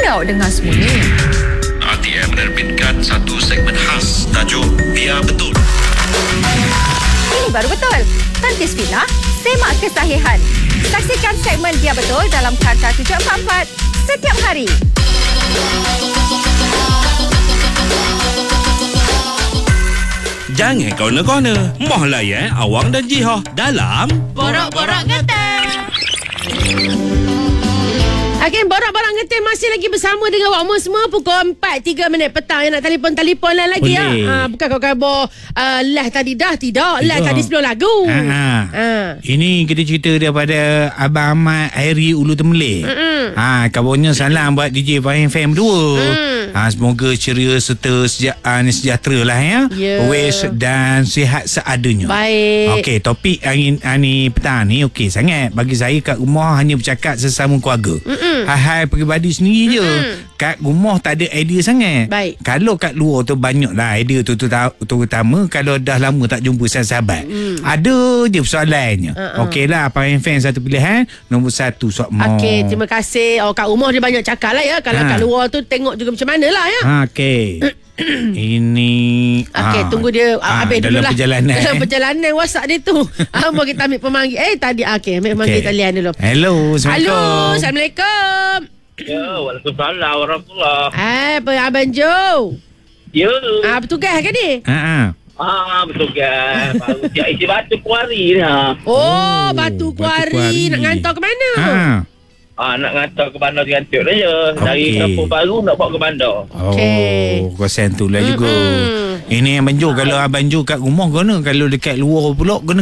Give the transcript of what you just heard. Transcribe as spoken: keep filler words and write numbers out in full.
awak dengar semua ni? R T M menerbitkan satu segmen khas tajuk Biar Betul. Ini baru betul. Tantis Fitnah, semak kesahihan. Saksikan segmen Biar Betul dalam Carta tujuh empat empat setiap hari. Jangan corner-corner. Moh layan Awang dan Jihoh dalam Borak-borak ngetem. Okey, borak-borak ngetem masih lagi bersama dengan awak semua pukul empat tiga minit petang. Yang nak telefon-telefon lah lagi ya. Ha, bukan kau kabar uh, live tadi dah. Tidak. Live tadi sebelum lagu. Ha, ha. Ha. Ini kita cerita daripada Abang Ahmad Hairi Ulu Temelih. Ha, kabarnya salam buat D J Fahim Fam dua. Mm. Ha, semoga ceria serta seja, uh, sejahtera lah ya. Ya. Wish dan sihat seadanya. Baik. Okey, topik hari, hari petang ni okey sangat. Bagi saya kat rumah hanya bercakap sesama keluarga. Mm-mm. Hal-hal peribadi sendiri je. Mm-mm. Kat rumah tak ada idea sangat. Baik. Kalau kat luar tu banyak lah idea tu, tu, tu terutama kalau dah lama tak jumpa sahabat. Mm. Ada je persoalannya. Uh-uh. Okey lah, Fahim Fan satu pilihan. Nombor satu Sokmo. Okey, terima kasih. Oh, kat rumah dia banyak cakap lah ya. Kalau Ha. kat luar tu tengok juga macam mana lah ya. Ha, okey. Ini Okey, ah, tunggu dia ah, habis dulu dalam lah. perjalanan. Dalam eh. perjalanan WhatsApp dia tu. Apa kita ambil pemanggil. Eh, tadi okey, ambil pemanggil Okey. talian dulu. Hello, Assalamualaikum. Halo, Assalamualaikum. Ya, Waalaikumsalam warahmatullahi. Hai, apa Abang Jo? Ya. Ah, bertugas ke ni? Ha ah. Ah, betul kan. Baru siap isi batu kuari ni ha. Oh, Oh, Batu Batu Kuari. Kuari. Nak hantar ke mana? Ha. Ah, nak hantar ke bandar Tiantik dah je. Dari Okey. kampung baru nak bawa ke bandar. Okey. Oh, kawasan tu lah juga. Mm-mm. Ini Abang Jo, kalau Abang Jo kat rumah kena, kalau dekat luar pula kena